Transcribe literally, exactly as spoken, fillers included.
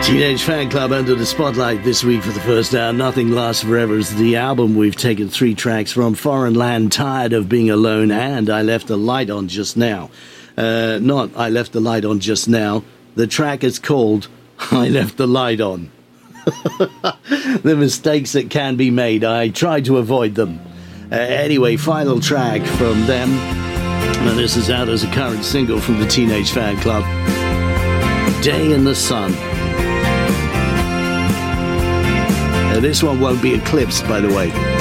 Teenage Fan Club under the spotlight this week for the first hour. Nothing Lasts Forever is the album. We've taken three tracks from: Foreign Land, Tired of Being Alone, and I Left the Light On Just Now. Uh, not I Left the Light On Just Now. The track is called I Left the Light On. The mistakes that can be made. I try to avoid them. Uh, anyway, final track from them. And this is out as a current single from the Teenage Fan Club. Day in the Sun. Uh, this one won't be eclipsed, by the way.